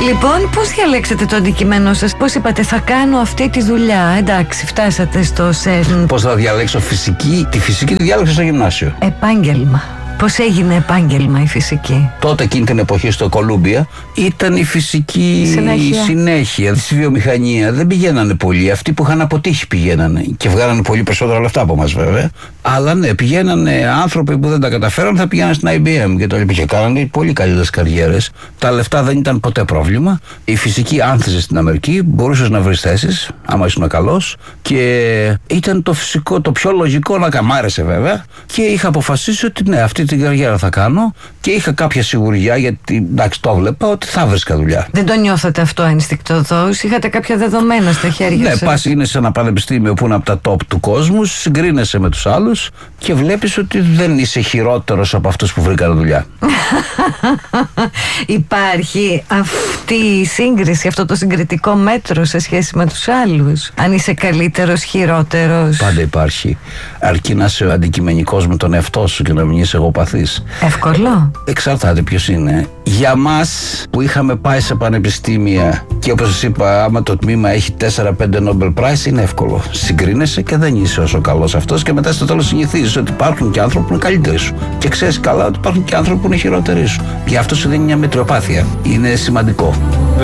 Λοιπόν, πώς διαλέξατε το αντικείμενό σας? Πώς είπατε θα κάνω αυτή τη δουλειά? Εντάξει, φτάσατε στο ΣΕΡΝ. Πώς θα διαλέξω φυσική? Τη φυσική τη διάλεξα στο γυμνάσιο. Επάγγελμα. Πώς έγινε επάγγελμα η φυσική? Τότε εκείνη την εποχή στο Κολούμπια ήταν η φυσική συνέχεια. Στη βιομηχανία δεν πηγαίνανε πολλοί. Αυτοί που είχαν αποτύχει πηγαίνανε και βγάλανε πολύ περισσότερα λεφτά από μας βέβαια. Αλλά ναι, πηγαίνανε άνθρωποι που δεν τα καταφέραν, θα πηγαίνανε στην IBM και το λοιπά και κάνανε πολύ καλύτερες καριέρες. Τα λεφτά δεν ήταν ποτέ πρόβλημα. Η φυσική άνθησε στην Αμερική, μπορούσες να βρεις θέσεις, άμα ήσουν καλός, και ήταν το φυσικό, το πιο λογικό να κάνω. Μ' άρεσε βέβαια και είχα αποφασίσει ότι ναι, αυτή την καριέρα θα κάνω και είχα κάποια σιγουριά γιατί εντάξει το βλέπα ότι θα βρίσκα δουλειά. Δεν το νιώθατε αυτό ενστικτωδώς? Είχατε κάποια δεδομένα στα χέρια σας? Ναι, πας είναι σε ένα πανεπιστήμιο που είναι από τα top του κόσμου, συγκρίνεσαι με τους άλλους και βλέπεις ότι δεν είσαι χειρότερος από αυτούς που βρήκαν δουλειά. Υπάρχει αυτή η σύγκριση, αυτό το συγκριτικό μέτρο σε σχέση με τους άλλους? Αν είσαι καλύτερος, χειρότερος? Πάντα υπάρχει. Αρκεί να είσαι αντικειμενικός με τον εαυτό σου και να μην είσαι εγωπαθής. Εύκολο? Εξαρτάται ποιος είναι. Για μας που είχαμε πάει σε πανεπιστήμια και όπως σας είπα, άμα το τμήμα έχει 4-5 Nobel Prize, είναι εύκολο. Συγκρίνεσαι και δεν είσαι όσο καλός αυτός και μετά στο τέλος συνηθίζεις ότι υπάρχουν και άνθρωποι που είναι καλύτεροι σου. Και ξέρεις καλά ότι υπάρχουν και άνθρωποι που είναι χειρότεροι σου. Γι' αυτό σου δίνει μια μετριοπάθεια. Είναι σημαντικό.